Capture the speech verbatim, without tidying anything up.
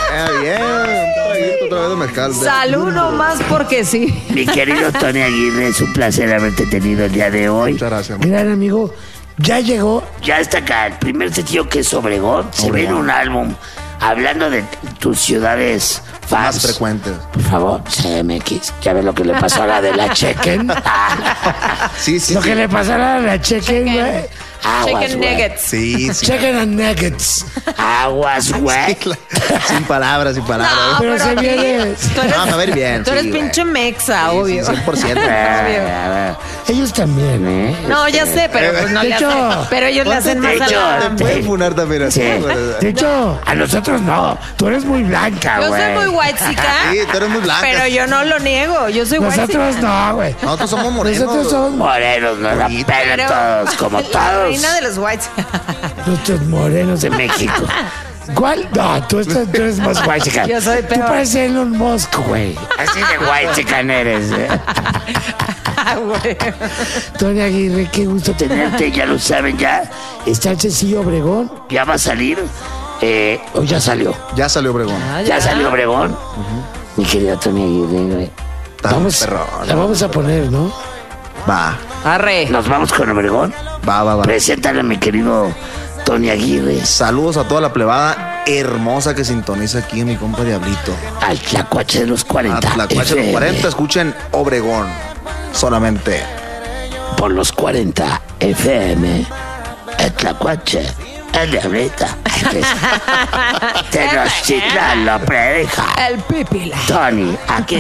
Eh, bien, un traguito otra vez de mezcal. Salud nomás porque sí. Mi querido Tony Aguirre, es un placer haberte tenido el día de hoy. Muchas gracias, man. Gran amigo, ya llegó. Ya está acá el primer sencillo que es Obregón. Se viene un álbum hablando de tus ciudades fans. Más frecuentes. Por favor, C M X. ¿Ya ves lo que le pasó a la de la Chequen? Sí, sí, Lo sí. que le pasará a la Chequen, güey. Aguas, Chicken güey. nuggets. Sí, sí. Chequen and Nuggets. Aguas, güey. Sin palabras, sin palabras. No, Pero pero se aquí viene. tú eres, Vamos a ver bien. tú eres sí, pinche güey. mexa, Sí, obvio. sí, cien por ciento. Ellos también, ¿eh? No, ya sé, pero pues no De le hecho, hacen. Pero ellos le hacen más de a hecho, la... Te pueden funar también así. Sí. ¿verdad? De hecho, A nosotros no. Tú eres muy blanca, Yo güey. soy muy white Sí, tú eres muy blanca. pero yo no lo niego. Yo soy white nosotros no, güey. Nosotros somos morenos. Nosotros somos Morenos, no la Bonito. pelan todos, como La todos. reina de los whites. nuestros morenos de México. ¿Cuál? No, tú, estás, tú eres más guay, chica. Yo soy Tú peor. pareces Elon Musk, güey. Así de guay chican eres. ¿eh? Ah, güey. Tony Aguirre, qué gusto tener. Tenerte, ya lo saben, ya, Está el sencillo Obregón. ya va a salir. Eh, o ya salió. Ya salió Obregón. Ah, Ya salió Obregón. Mi querido Tony Aguirre, güey. Tan Vamos, perrón. la vamos a poner, ¿no? Va, Arre. Nos vamos con Obregón. va, va, va. Preséntale a mi querido Tony Aguirre. Saludos a toda la plebada hermosa que sintoniza aquí en mi compa Diablito. Al Tlacuache de los cuarenta. A la cuacha de los F M. cuarenta, escuchen Obregón. Solamente. Por los cuarenta F M. El Tlacuache. El Diablito. Tenochtitlan lo predica. El pipila. Tony, aquí